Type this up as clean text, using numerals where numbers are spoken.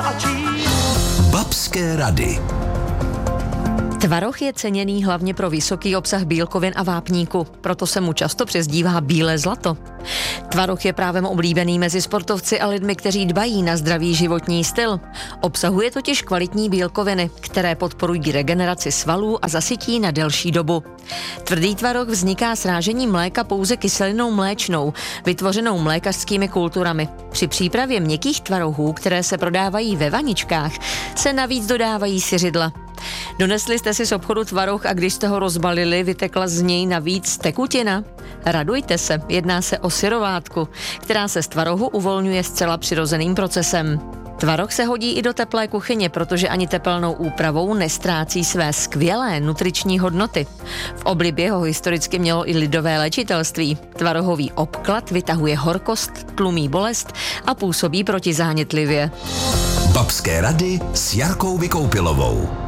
Babské rady. Tvaroh je ceněný hlavně pro vysoký obsah bílkovin a vápníku, proto se mu často přezdívá bílé zlato. Tvaroh je právem oblíbený mezi sportovci a lidmi, kteří dbají na zdravý životní styl. Obsahuje totiž kvalitní bílkoviny, které podporují regeneraci svalů a zasytí na delší dobu. Tvrdý tvaroh vzniká srážením mléka pouze kyselinou mléčnou, vytvořenou mlékařskými kulturami. Při přípravě měkkých tvarohů, které se prodávají ve vaničkách, se navíc dodávají siřidla. Donesli jste si z obchodu tvaroh a když jste ho rozbalili, vytekla z něj navíc tekutina? Radujte se, jedná se o syrovátku, která se z tvarohu uvolňuje zcela přirozeným procesem. Tvaroh se hodí i do teplé kuchyně, protože ani tepelnou úpravou nestrácí své skvělé nutriční hodnoty. V oblibě ho historicky mělo i lidové léčitelství. Tvarohový obklad vytahuje horkost, tlumí bolest a působí protizánětlivě. Babské rady s Jarkou Vykoupilovou.